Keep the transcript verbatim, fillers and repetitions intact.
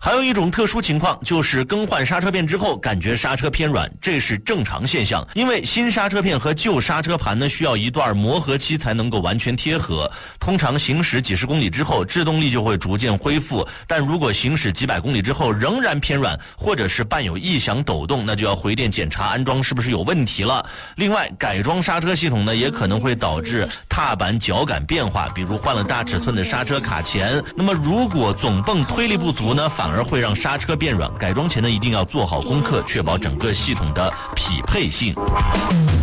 还有一种特殊情况，就是更换刹车片之后感觉刹车偏软，这是正常现象，因为新刹车片和旧刹车盘呢需要一段磨合期才能够完全贴合，通常行驶几十公里之后制动力就会逐渐恢复，但如果行驶几百公里之后仍然偏软，或者是伴有异响抖动，那就要回电检查安装是不是有问题了。另外，改装刹车系统呢也可能会导致踏板脚感变化，比如换了大尺寸的刹车卡钳，那么如果总泵推力不足呢，反而会让刹车变软。改装前呢一定要做好功课，确保整个系统的匹配性。